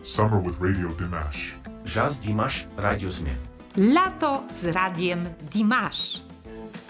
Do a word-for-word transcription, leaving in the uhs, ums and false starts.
Summer with Radio Dimash. Jazz Dimash Radio Smith. Lato z radiem Dimash.